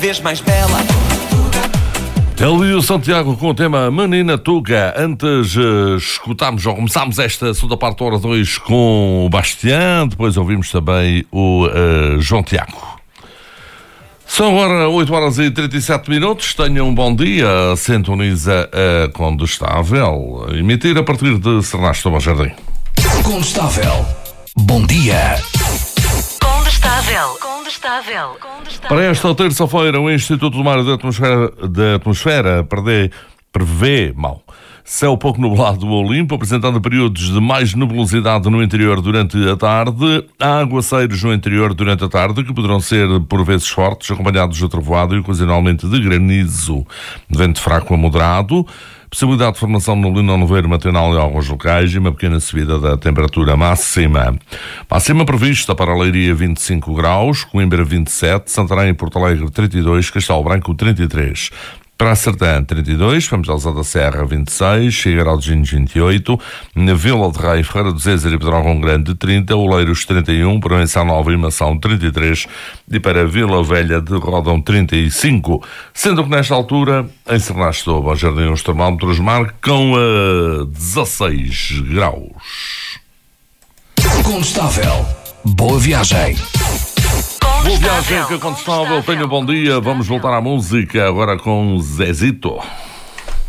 Vez mais bela. Ele e o Santiago com o tema Menina Tuga. Antes começámos esta segunda parte da hora 2 com o Bastião, depois ouvimos também o João Tiago. São agora 8 horas e 37 minutos. Tenham um bom dia. Sintoniza a Condestável, emitir a partir de Sernasto do Jardim. Condestável. Bom dia. Condestável. Para esta terça-feira, o Instituto do Mar e da Atmosfera prevê céu pouco nublado ou limpo, apresentando períodos de mais nebulosidade no interior durante a tarde, aguaceiros no interior durante a tarde, que poderão ser por vezes fortes, acompanhados de trovoada e ocasionalmente de granizo, vento fraco a moderado, possibilidade de formação de neblina ou nevoeiro matinal em alguns locais e uma pequena subida da temperatura máxima. Máxima prevista para a Leiria 25 graus, Coimbra 27, Santarém e Porto Alegre 32, Castelo Branco 33. Para a Sertã, 32, vamos à Alzada da Serra, 26, Figueirão de Gines, 28, na Vila de Rei, Ferreira do Zezer e Pedrógão Grande, 30, Oleiros, 31, Provença Nova e Mação, 33, e para Vila Velha de Rodão, 35. Sendo que nesta altura, em Sernasto do Jardim, os termómetros marcam a 16 graus. Condestável. Boa viagem. Boa viagem, que é Condestável. Tenha um bom dia. Vamos voltar à música agora com Zezito.